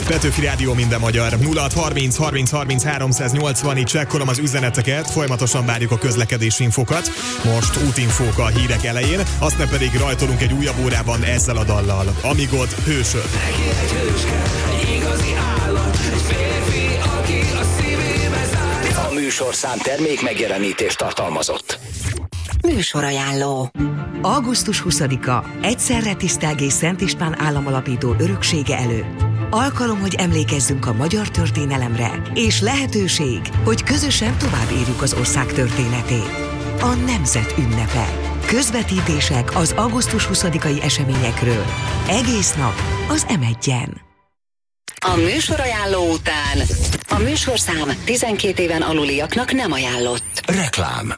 Petőfi Rádió, minden magyar. 0630 30 30 380, így csekkolom az üzeneteket, folyamatosan várjuk a közlekedési infokat. Most útinfók a hírek elején, aztán pedig rajtolunk egy újabb órában ezzel a dallal. Amigod, hősöd. Neki egy hőske, egy igazi állat, egy férfi, aki a szívébe zárja. A műsorszám termék megjelenítést tartalmazott. Műsorajánló. Augusztus 20-a egyszerre tisztelgés Szent István államalapító öröksége előtt. Alkalom, hogy emlékezzünk a magyar történelemre, és lehetőség, hogy közösen tovább írjuk az ország történetét. A nemzet ünnepe. Közvetítések az augusztus 20-ai eseményekről. Egész nap az M1-en. A műsorajánló után a műsorszám 12 éven aluliaknak nem ajánlott. Reklám.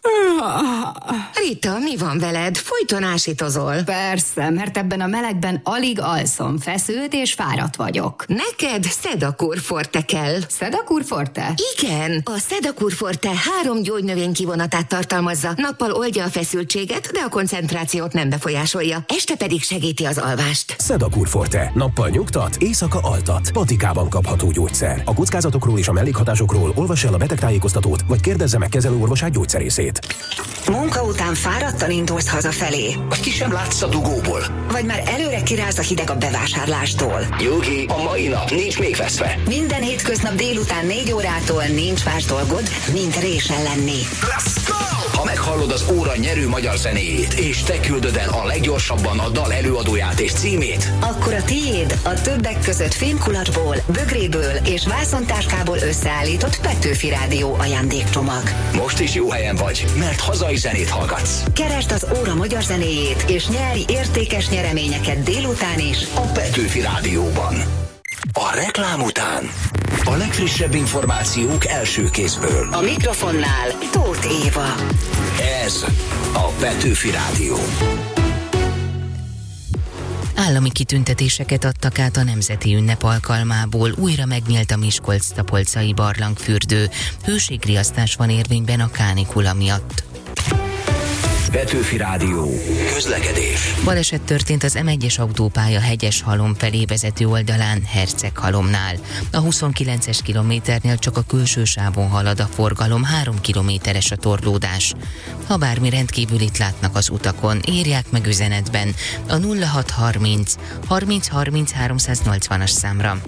Rita, mi van veled? Folyton ásítozol. Persze, mert ebben a melegben alig alszom, feszült és fáradt vagyok. Neked Sedakur Forte kell. Sedakur Forte? Igen, a Sedakur Forte 3 gyógynövény kivonatát tartalmazza. Nappal oldja a feszültséget, de a koncentrációt nem befolyásolja. Este pedig segíti az alvást. Sedakur Forte. Nappal nyugtat, éjszaka altat. Patikában kapható gyógyszer. A kockázatokról és a mellékhatásokról olvassa el a betegtájékoztatót, vagy kérdezze meg kezelőorvosát, gyógyszerészét. Munka után fáradtan indulsz hazafelé. Vagy ki sem látsz a dugóból. Vagy már előre kiráz a hideg a bevásárlástól. Nyugi, a mai nap nincs még veszve. Minden hétköznap délután 4 órától nincs más dolgod, mint résen lenni. Let's go! Ha meghallod az óra nyerő magyar zenéjét, és te küldöd el a leggyorsabban a dal előadóját és címét, Akkor a tiéd a többek között fémkulacsból, bögréből és vászontáskából összeállított Petőfi Rádió ajándékcsomag. most is jó helyen vagy, mert hazai zenét hallgatsz. Keresd az óra magyar zenéjét, és nyerj értékes nyereményeket délután is A Petőfi Rádióban. A reklám után a legfrissebb információk első kézből. A mikrofonnál Tóth Éva. Ez a Petőfi Rádió. Állami kitüntetéseket adtak át a nemzeti ünnep alkalmából, újra megnyílt a Miskolc-Tapolcai barlangfürdő. Hőségriasztás van érvényben a kánikula miatt. Petőfi Rádió. Közlekedés. Baleset történt az M1-es autópálya Hegyeshalom felé vezető oldalán, Herceghalomnál. A 29-es kilométernél csak a külső sávon halad a forgalom, 3 kilométeres a torlódás. Ha bármi rendkívülit látnak az utakon, írják meg üzenetben a 0630 30 30 380-as számra.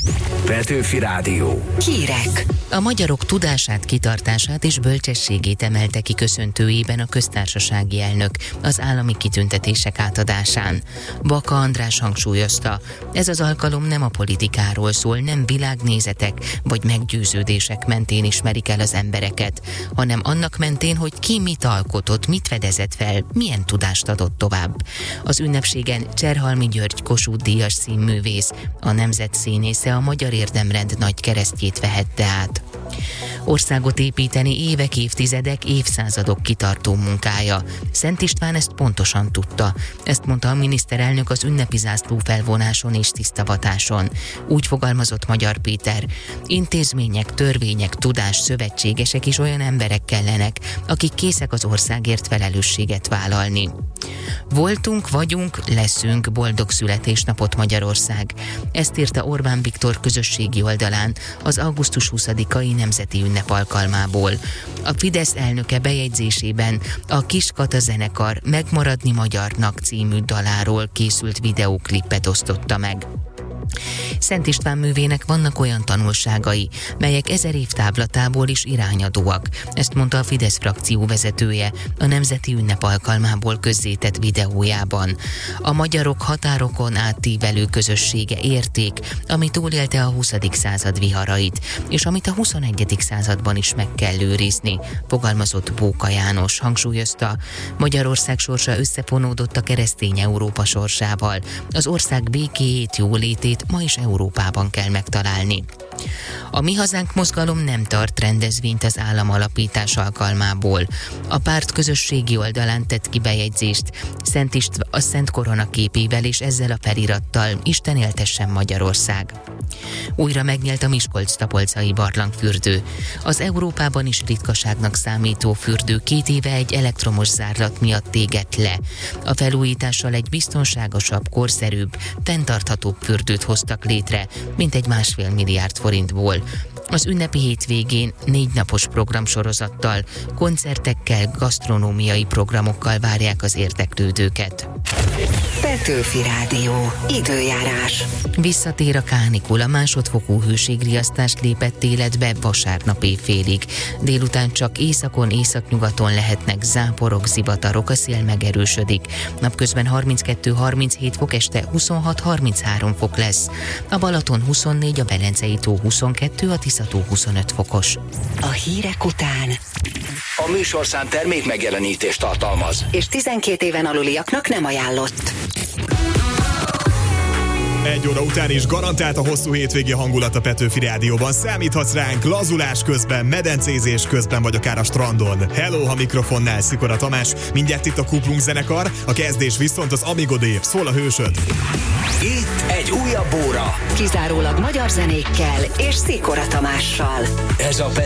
Petőfi Rádió. Hírek. A magyarok tudását, kitartását és bölcsességét emelte ki köszöntőjében a köztársasági elnök az állami kitüntetések átadásán. Baka András hangsúlyozta, ez az alkalom nem a politikáról szól, nem világnézetek vagy meggyőződések mentén ismerik el az embereket, hanem annak mentén, hogy ki mit alkotott, mit fedezett fel, milyen tudást adott tovább. Az ünnepségen Cserhalmi György Kossuth-díjas színművész, a nemzet színésze a Magyar Érdemrend nagy keresztjét vehette át. Országot építeni évek, évtizedek, évszázadok kitartó munkája. Szent István ezt pontosan tudta. Ezt mondta a miniszterelnök az ünnepi zászló felvonáson és tisztavatáson. Úgy fogalmazott Magyar Péter: intézmények, törvények, tudás, szövetségesek és olyan emberek kellenek, akik készek az országért felelősséget vállalni. Voltunk, vagyunk, leszünk, boldog születésnapot Magyarország. Ezt írta Orbán Viktor közösségi oldalán az augusztus 20-ai nemzeti ünnep alkalmából. A Fidesz elnöke bejegyzésében a Kis Kata zenekar Megmaradni magyarnak című daláról készült videóklipet osztotta meg. Szent István művének vannak olyan tanulságai, melyek 1000 év távlatából is irányadóak. Ezt mondta a Fidesz frakció vezetője a nemzeti ünnep alkalmából közzétett videójában. A magyarok határokon átívelő közössége érték, ami túlélte a 20. század viharait, és amit a 21. században is meg kell őrizni, fogalmazott Bóka János. Hangsúlyozta, Magyarország sorsa összefonódott a keresztény Európa sorsával. Az ország békéjét, jólétét ma is Európában kell megtalálni. A Mi Hazánk mozgalom nem tart rendezvényt az államalapítás alkalmából. A párt közösségi oldalán tett ki bejegyzést a Szent Korona képével és ezzel a felirattal: Isten éltessen Magyarország. Újra megnyílt a Miskolc-Tapolcai barlangfürdő. Az Európában is ritkaságnak számító fürdő 2 éve egy elektromos zárlat miatt égett le. A felújítással egy biztonságosabb, korszerűbb, fenntarthatóbb fürdőt hoztak létre, mintegy 1,5 milliárd forintból. Az ünnepi hétvégén 4 napos programsorozattal, koncertekkel, gasztronómiai programokkal várják az érdeklődőket. Petőfi Rádió. Időjárás. Visszatér a kánikula, másodfokú hőségriasztás lépett életbe vasárnap éjfélig. Délután csak északon, északnyugaton lehetnek záporok, zivatarok, a szél megerősödik. Napközben 32-37 fok, este 26-33 fok lesz. A Balaton 24, a Velencei-tó 22, a Tisza-tó 25 fokos. A hírek után. A műsorszám termék megjelenítést tartalmaz. És 12 éven aluliaknak nem ajánlott. 1 óra után is garantált a hosszú hétvégi hangulat a Petőfi Rádióban. Számíthatsz ránk lazulás közben, medencézés közben, vagy akár a strandon. Hello, ha mikrofonnál Szikora Tamás. Mindjárt itt a Kuplung zenekar, a kezdés viszont az Amigodé. Szól a hősöd. Itt egy újabb óra. Kizárólag magyar zenékkel és Szikora Tamással. Ez a